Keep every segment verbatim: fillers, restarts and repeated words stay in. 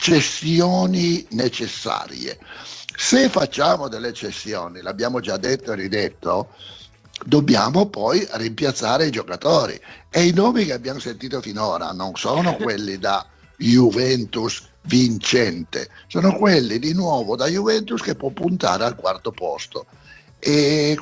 cessioni necessarie. Se facciamo delle cessioni, l'abbiamo già detto e ridetto, dobbiamo poi rimpiazzare i giocatori, e i nomi che abbiamo sentito finora non sono quelli da Juventus vincente, sono quelli di nuovo da Juventus che può puntare al quarto posto. E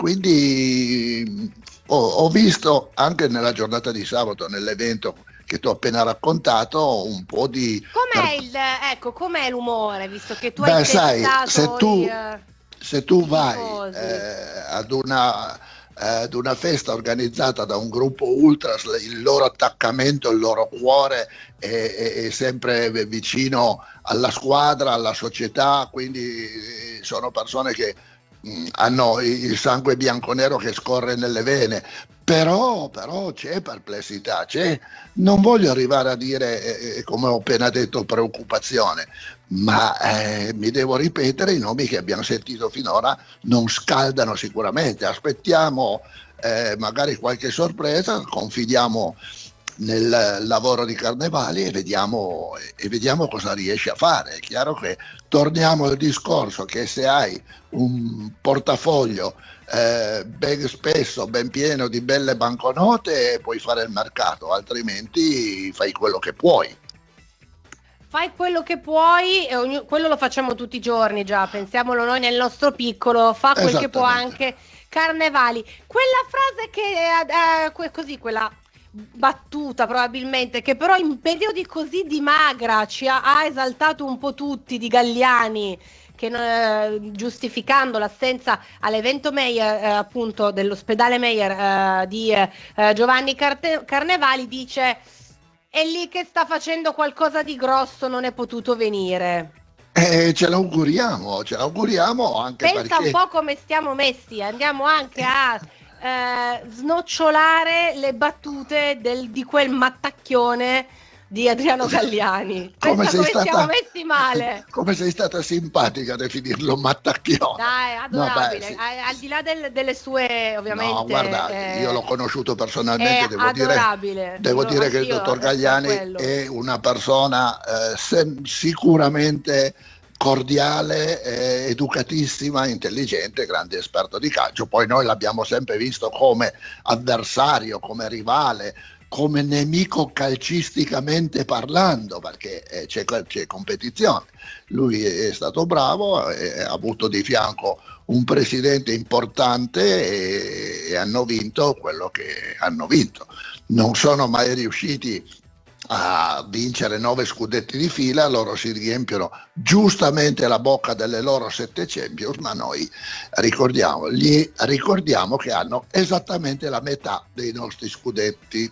quindi ho, ho visto anche nella giornata di sabato, nell'evento che ti ho appena raccontato, un po' di... Com'è il, ecco, com'è l'umore, visto che tu Beh, hai sai, testato se tu, i, se tu i vai tifosi? eh, ad una eh, ad una festa organizzata da un gruppo ultras, il loro attaccamento, il loro cuore è, è, è sempre vicino alla squadra, alla società, quindi sono persone che mh, hanno il sangue bianconero che scorre nelle vene. Però, però c'è perplessità, c'è, non voglio arrivare a dire, eh, come ho appena detto, preoccupazione, ma eh, mi devo ripetere, i nomi che abbiamo sentito finora non scaldano sicuramente. Aspettiamo eh, magari qualche sorpresa, confidiamo nel lavoro di Carnevali e vediamo, e vediamo cosa riesce a fare. È chiaro che torniamo al discorso che se hai un portafoglio eh, ben spesso, ben pieno di belle banconote, puoi fare il mercato, altrimenti fai quello che puoi. Fai quello che puoi, e ogni- quello lo facciamo tutti i giorni già, pensiamolo noi nel nostro piccolo, fa quel che può Esattamente. anche Carnevali. Quella frase che, eh, eh, que- così, quella battuta probabilmente, che però in periodi così di magra ci ha, ha esaltato un po' tutti, di Galliani, che eh, giustificando l'assenza all'evento Meyer, eh, appunto dell'ospedale Meyer, eh, di eh, eh, Giovanni Carte- Carnevali, dice: è lì che sta facendo qualcosa di grosso, non è potuto venire. E ce l'auguriamo, ce l'auguriamo anche Pensa un perché po' come stiamo messi, andiamo anche a eh, snocciolare le battute del, di quel mattacchione di Adriano Galliani. come Pensa sei come stiamo stata, messi male. come sei stata simpatica a definirlo mattacchione. Dai, No, beh, adorabile. sì, A- al sì. di là del- delle sue, No, ovviamente, guarda, io l'ho eh, conosciuto è personalmente, devo dire, adorabile. devo Io, dire che il anch'io, dottor eh, per Gagliani quello. è una persona eh, sem- sicuramente cordiale, eh, educatissima, intelligente, grande esperto di calcio. Poi noi l'abbiamo sempre visto come avversario, come rivale, come nemico calcisticamente parlando, perché eh, c'è, c'è competizione. Lui è stato bravo, eh, ha avuto di fianco un presidente importante e, e hanno vinto quello che hanno vinto. Non sono mai riusciti a vincere nove scudetti di fila, loro si riempiono giustamente la bocca delle loro sette Champions, ma noi ricordiamo, gli ricordiamo che hanno esattamente la metà dei nostri scudetti.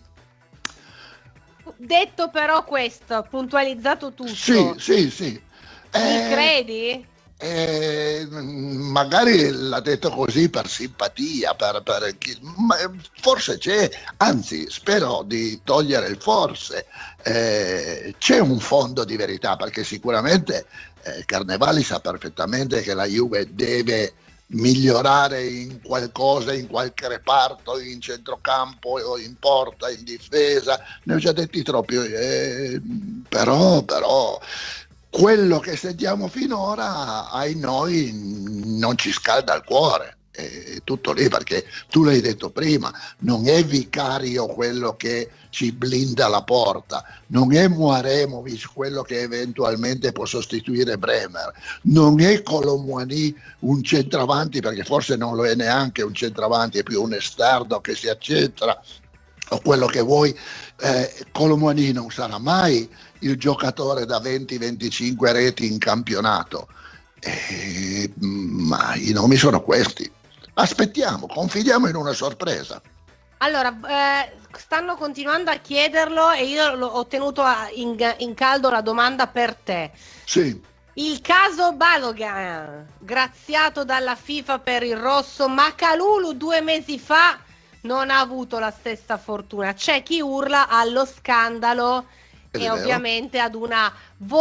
Detto però questo, puntualizzato Sì, tutto, sì, sì. mi Eh, credi? eh, magari l'ha detto così per simpatia, per, per chi- ma forse c'è, anzi spero di togliere il forse, eh, c'è un fondo di verità, perché sicuramente eh, Carnevali sa perfettamente che la Juve deve migliorare in qualcosa, in qualche reparto, in centrocampo o in porta, in difesa, ne ho già detti troppi, eh, però, però quello che sentiamo finora ai noi non ci scalda il cuore. È tutto lì, perché tu l'hai detto prima, non è Vicario quello che ci blinda la porta, non è Muaremovic quello che eventualmente può sostituire Bremer, non è Colomouani un centravanti, perché forse non lo è neanche un centravanti, è più un esterno che si accentra o quello che vuoi. eh, Colomouani non sarà mai il giocatore da venti venticinque reti in campionato, eh, ma i nomi sono questi. Aspettiamo, confidiamo in una sorpresa. Allora, eh, stanno continuando a chiederlo e io l'ho- ho tenuto a- in, in caldo la domanda per te. Sì, Il caso Balogan, graziato dalla FIFA per il rosso, ma Kalulu due mesi fa non ha avuto la stessa fortuna. C'è chi urla allo scandalo e ovviamente ad una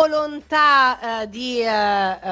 volontà eh, di eh,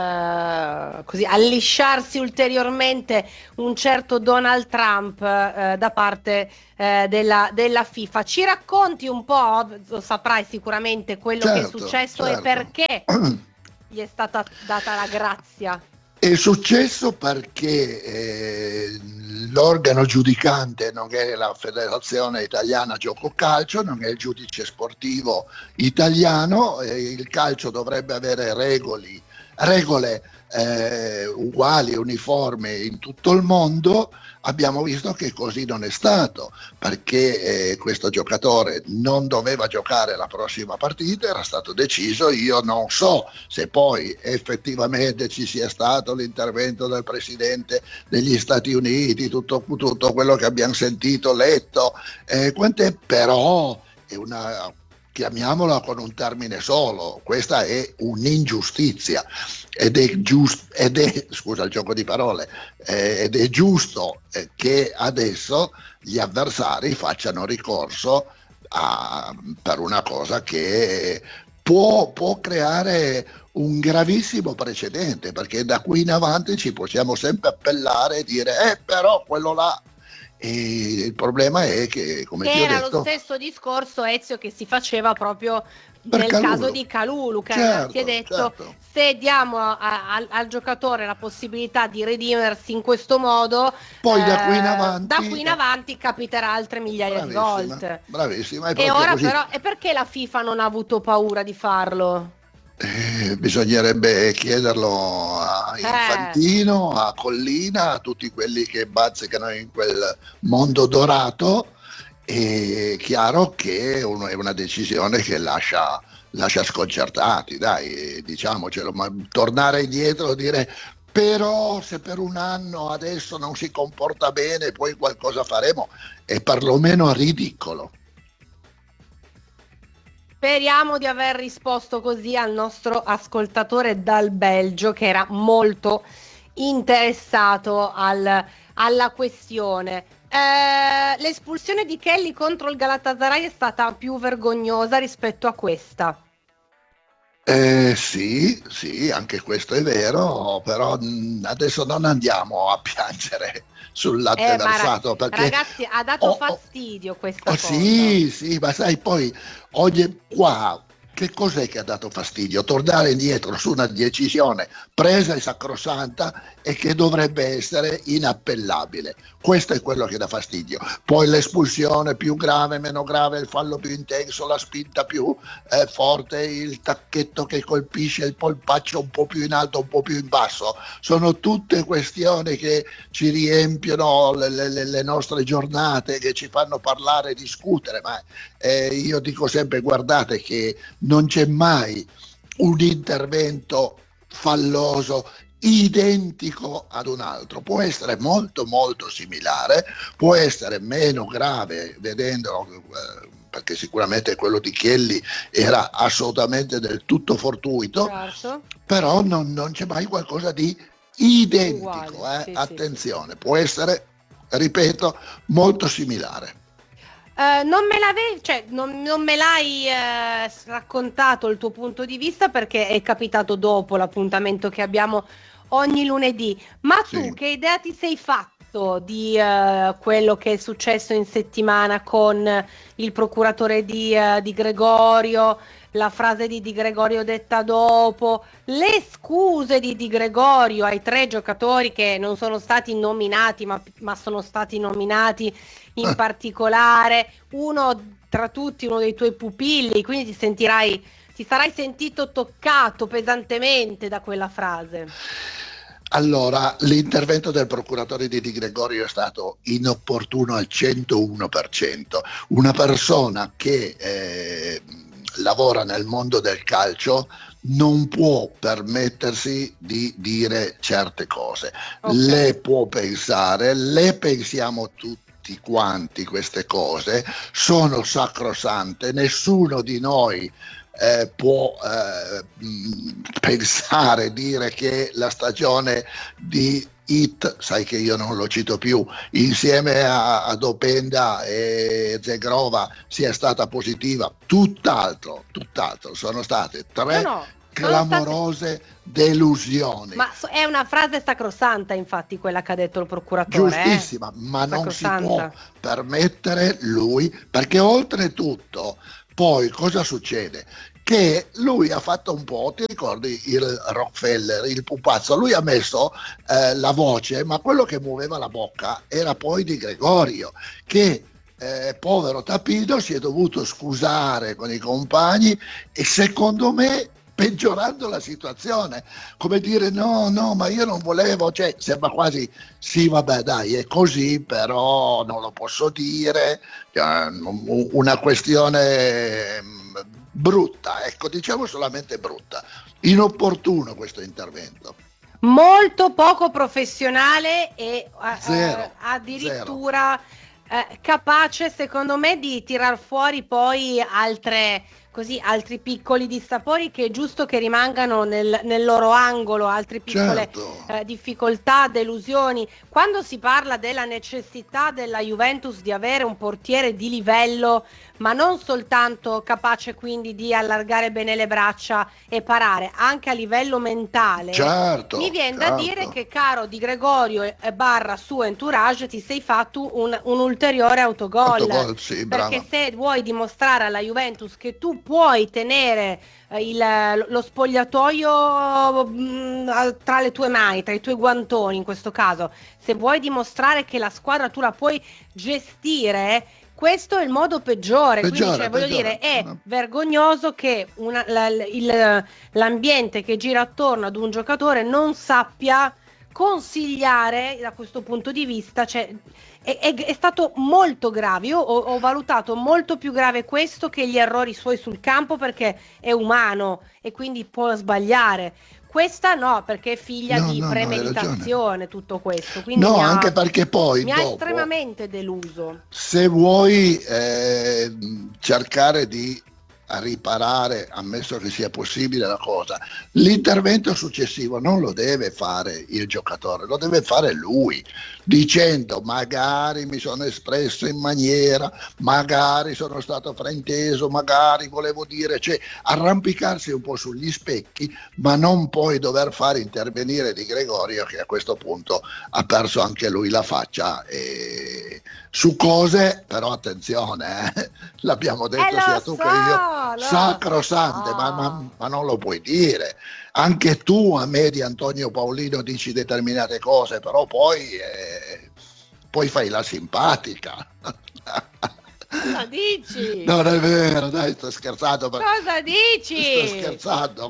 eh, così allisciarsi ulteriormente un certo Donald Trump eh, da parte eh, della, della FIFA. Ci racconti un po', lo saprai sicuramente, quello certo, che è successo certo. e perché gli è stata data la grazia? È successo perché eh, l'organo giudicante non è la Federazione Italiana Gioco Calcio, non è il giudice sportivo italiano, eh, il calcio dovrebbe avere regoli, regole eh, uguali, uniformi in tutto il mondo. Abbiamo visto che così non è stato, perché eh, questo giocatore non doveva giocare la prossima partita, era stato deciso. Io non so se poi effettivamente ci sia stato l'intervento del Presidente degli Stati Uniti, tutto, tutto quello che abbiamo sentito, letto, eh, quant'è, però è una, chiamiamola con un termine solo, questa è un'ingiustizia. Ed è giusto, ed è, scusa il gioco di parole, eh, ed è giusto eh, che adesso gli avversari facciano ricorso a, per una cosa che può, può creare un gravissimo precedente, perché da qui in avanti ci possiamo sempre appellare e dire eh però quello là. E il problema è che, come che ti ho era detto, lo stesso discorso, Ezio, che si faceva proprio per nel Kalulu. caso di Kalulu, che Certo, si è detto certo. se diamo a- a- al giocatore la possibilità di redimersi in questo modo, Poi da qui in eh, avanti- da qui in avanti capiterà altre migliaia di Bravissima, volte. bravissima, è E proprio ora così. però, e perché la FIFA non ha avuto paura di farlo? Eh, bisognerebbe chiederlo a Eh. Infantino, a Collina, a tutti quelli che bazzicano in quel mondo dorato. È chiaro che uno- è una decisione che lascia, lascia sconcertati, dai, diciamocelo, ma tornare indietro e dire però se per un anno adesso non si comporta bene poi qualcosa faremo, è perlomeno ridicolo. Speriamo di aver risposto così al nostro ascoltatore dal Belgio, che era molto interessato al- alla questione. Eh, l'espulsione di Kelly contro il Galatasaray è stata più vergognosa rispetto a questa. Eh, sì, sì, anche questo è vero, però mh, adesso non andiamo a piangere sul latte Eh, ma ra- versato, perché ragazzi, ha dato Oh, oh, fastidio questa oh, cosa. sì, sì, ma sai poi oggi qua che cos'è che ha dato fastidio? Tornare indietro su una decisione presa e sacrosanta e che dovrebbe essere inappellabile. Questo è quello che dà fastidio. Poi l'espulsione più grave, meno grave, il fallo più intenso, la spinta più eh, forte, il tacchetto che colpisce il polpaccio un po' più in alto, un po' più in basso. Sono tutte questioni che ci riempiono le, le, le nostre giornate, che ci fanno parlare e discutere, ma eh, io dico sempre guardate che non c'è mai un intervento falloso identico ad un altro, può essere molto molto similare, può essere meno grave vedendolo, eh, perché sicuramente quello di Kelly era assolutamente del tutto fortuito, Certo. però non, non c'è mai qualcosa di identico, Uguale, eh? sì, sì, attenzione, può essere, ripeto, molto similare. Eh, non me l'avevi, cioè, non, non me l'hai eh, raccontato il tuo punto di vista perché è capitato dopo l'appuntamento che abbiamo ogni lunedì. Ma tu Sì. che idea ti sei fatto di eh, quello che è successo in settimana con il procuratore di, eh, di Gregorio, la frase di Di Gregorio detta dopo, le scuse di Di Gregorio ai tre giocatori che non sono stati nominati, ma, ma sono stati nominati in Eh. particolare, uno tra tutti, uno dei tuoi pupilli, quindi ti sentirai, ti sarai sentito toccato pesantemente da quella frase. Allora, l'intervento del procuratore di Di Gregorio è stato inopportuno al centouno per cento. Una persona che eh, lavora nel mondo del calcio non può permettersi di dire certe cose. Ok. Le può pensare, le pensiamo tutti quanti queste cose, sono sacrosante, nessuno di noi Eh, può eh, mh, pensare, dire che la stagione di hit, sai che io non lo cito più, insieme a, ad Openda e Zegrova sia stata positiva, tutt'altro, tutt'altro, sono state tre no, no, clamorose state... delusioni. Ma è una frase sacrosanta, infatti, quella che ha detto il procuratore. Giustissima, eh? ma non si può permettere lui, perché oltretutto poi cosa succede? Che lui ha fatto un po', ti ricordi il Rockefeller, il pupazzo, lui ha messo eh, la voce, ma quello che muoveva la bocca era poi di Gregorio, che eh, povero Tapido si è dovuto scusare con i compagni e secondo me peggiorando la situazione, come dire no, no, ma io non volevo, cioè sembra quasi, sì vabbè dai è così, però non lo posso dire, una questione brutta, ecco, diciamo solamente brutta, inopportuno questo intervento. Molto poco professionale e zero, eh, addirittura eh, capace secondo me di tirar fuori poi altre così altri piccoli dissapori che è giusto che rimangano nel, nel loro angolo, altre piccole certo. eh, difficoltà, delusioni. Quando si parla della necessità della Juventus di avere un portiere di livello, ma non soltanto capace quindi di allargare bene le braccia e parare, anche a livello mentale, certo, mi viene certo. da dire che caro Di Gregorio e barra suo entourage ti sei fatto un, un ulteriore autogol, autogol sì, perché brava. Se vuoi dimostrare alla Juventus che tu puoi tenere eh, il, lo spogliatoio mh, tra le tue mani, tra i tuoi guantoni in questo caso, se vuoi dimostrare che la squadra tu la puoi gestire, questo è il modo peggiore, peggiore quindi cioè, voglio peggiore. dire è vergognoso che una, la, il, l'ambiente che gira attorno ad un giocatore non sappia consigliare da questo punto di vista, cioè è, è, è stato molto grave. Io ho, ho valutato molto più grave questo che gli errori suoi sul campo, perché è umano e quindi può sbagliare. Questa no, perché è figlia no, di no, premeditazione, no, tutto questo. Quindi no, mi ha, anche perché poi mi dopo, ha estremamente deluso. Se vuoi eh, cercare di riparare, ammesso che sia possibile la cosa, l'intervento successivo non lo deve fare il giocatore, lo deve fare lui, dicendo magari mi sono espresso in maniera, magari sono stato frainteso, magari volevo dire, cioè arrampicarsi un po' sugli specchi, ma non poi dover fare intervenire Di Gregorio, che a questo punto ha perso anche lui la faccia e su cose, però attenzione, eh, l'abbiamo detto eh, sia tu so, che io, sacrosante, so. ma, ma, ma non lo puoi dire. Anche tu a me di Antonio Paolino dici determinate cose, però poi, eh, poi fai la simpatica. Cosa dici? Non è vero, dai, sto scherzando. Cosa dici? Sto scherzando.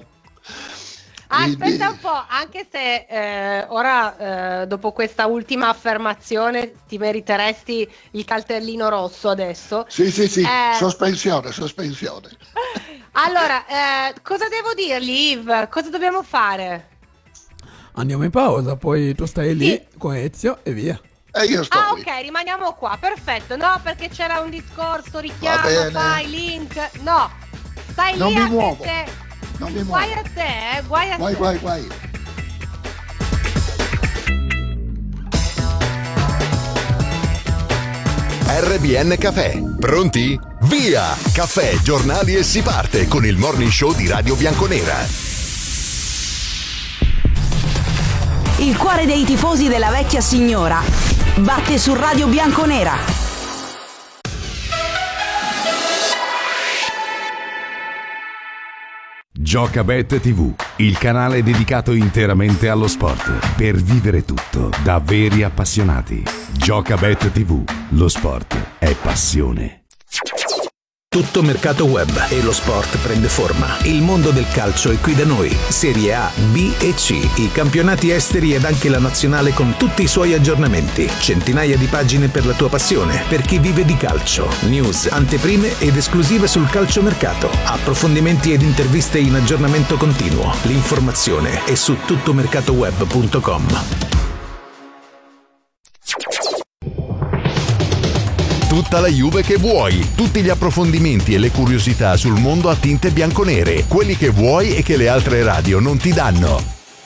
Aspetta un po', anche se eh, ora eh, dopo questa ultima affermazione ti meriteresti il cartellino rosso adesso. Sì, sì, sì, eh, sospensione, sospensione. Allora, eh, cosa devo dirgli, Yves? Cosa dobbiamo fare? Andiamo in pausa, poi tu stai lì sì. con Ezio e via. E io sto ah, qui. ok, rimaniamo qua, perfetto. No, perché c'era un discorso, richiamo, fai link. No, stai non lì mi a muovo. te. Non mi guai muovo. a te, eh? guai a guai, te. Guai, guai, R B N Caffè, pronti? Via! Caffè, giornali e si parte con il morning show di Radio Bianconera. Il cuore dei tifosi della vecchia signora batte su Radio Bianconera. Giocabet tivù, il canale dedicato interamente allo sport, per vivere tutto da veri appassionati. Giocabet tivù, lo sport è passione. Tutto mercato web e lo sport prende forma. Il mondo del calcio è qui da noi. Serie A, B e C, i campionati esteri ed anche la nazionale con tutti i suoi aggiornamenti. Centinaia di pagine per la tua passione, per chi vive di calcio. News, anteprime ed esclusive sul calciomercato. Approfondimenti ed interviste in aggiornamento continuo. L'informazione è su tuttomercatoweb punto com. Tutta la Juve che vuoi, tutti gli approfondimenti e le curiosità sul mondo a tinte bianconere, quelli che vuoi e che le altre radio non ti danno.